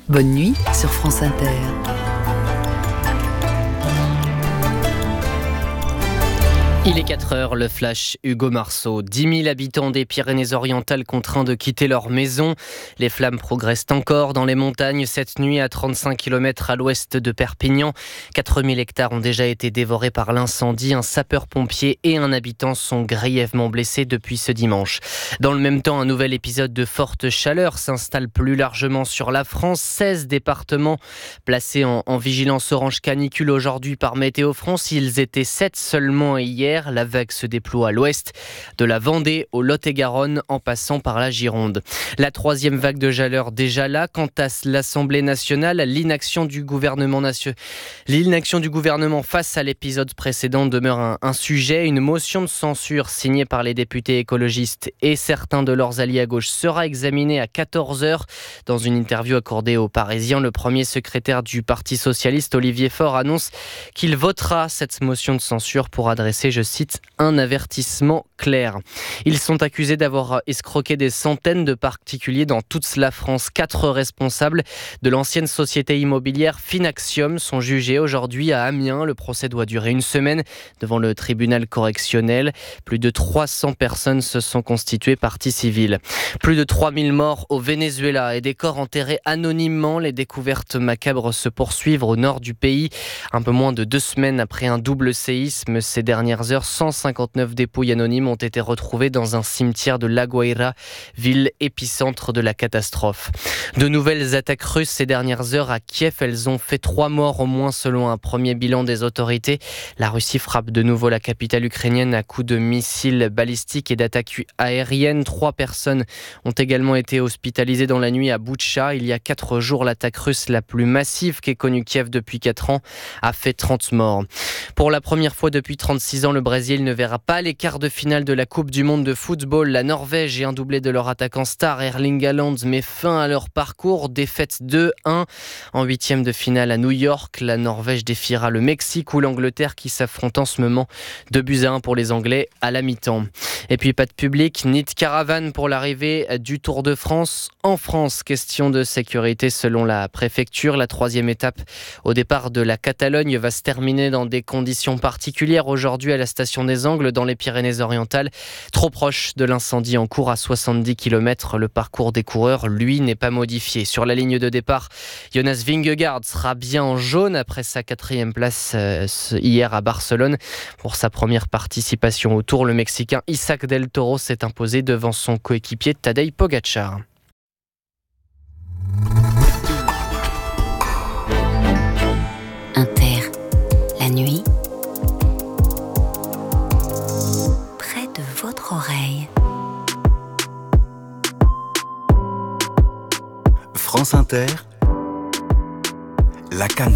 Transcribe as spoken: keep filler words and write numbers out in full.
Bonne nuit sur France Inter. Il est quatre heures, le flash Hugo Marceau. dix mille habitants des Pyrénées-Orientales contraints de quitter leur maison. Les flammes progressent encore dans les montagnes cette nuit à trente-cinq kilomètres à l'ouest de Perpignan. quatre mille hectares ont déjà été dévorés par l'incendie. Un sapeur-pompier et un habitant sont grièvement blessés depuis ce dimanche. Dans le même temps, un nouvel épisode de forte chaleur s'installe plus largement sur la France. seize départements placés en, en vigilance orange canicule aujourd'hui par Météo France. Ils étaient sept seulement hier. La vague se déploie à l'ouest, de la Vendée au Lot-et-Garonne en passant par la Gironde. La troisième vague de chaleur déjà là. Quant à l'Assemblée nationale, l'inaction du gouvernement, nation... l'inaction du gouvernement face à l'épisode précédent demeure un, un sujet. Une motion de censure signée par les députés écologistes et certains de leurs alliés à gauche sera examinée à quatorze heures. Dans une interview accordée aux Parisiens, le premier secrétaire du Parti socialiste, Olivier Faure, annonce qu'il votera cette motion de censure pour adresser, je cite, un avertissement clair. Ils sont accusés d'avoir escroqué des centaines de particuliers dans toute la France. Quatre responsables de l'ancienne société immobilière Finaxium sont jugés aujourd'hui à Amiens. Le procès doit durer une semaine devant le tribunal correctionnel. Plus de trois cents personnes se sont constituées partie civile. Plus de trois mille morts au Venezuela et des corps enterrés anonymement. Les découvertes macabres se poursuivent au nord du pays. Un peu moins de deux semaines après un double séisme, ces dernières heures, cent cinquante-neuf dépouilles anonymes ont été retrouvées dans un cimetière de La Guaira, ville épicentre de la catastrophe. De nouvelles attaques russes ces dernières heures à Kiev. Elles ont fait trois morts au moins selon un premier bilan des autorités. La Russie frappe de nouveau la capitale ukrainienne à coups de missiles balistiques et d'attaques aériennes. Trois personnes ont également été hospitalisées dans la nuit à Boutcha. Il y a quatre jours, l'attaque russe la plus massive qu'ait connue Kiev depuis quatre ans a fait trente morts. Pour la première fois depuis trente-six ans, le Brésil ne verra pas les quarts de finale de la Coupe du Monde de football. La Norvège et un doublé de leur attaquant star Erling Haaland met fin à leur parcours. Défaite deux un en huitième de finale à New York. La Norvège défiera le Mexique ou l'Angleterre qui s'affrontent en ce moment. deux buts à un pour les Anglais à la mi-temps. Et puis pas de public ni de caravane pour l'arrivée du Tour de France en France. Question de sécurité selon la préfecture. La troisième étape au départ de la Catalogne va se terminer dans des conditions particulières aujourd'hui à la station des Angles dans les Pyrénées-Orientales. Trop proche de l'incendie en cours à soixante-dix kilomètres. Le parcours des coureurs, lui, n'est pas modifié. Sur la ligne de départ, Jonas Vingegaard sera bien en jaune après sa quatrième place euh, hier à Barcelone. Pour sa première participation au Tour, le Mexicain Isaac Del Toro s'est imposé devant son coéquipier Tadej Pogačar. Inter, la nuit, près de votre oreille. France Inter, la canne.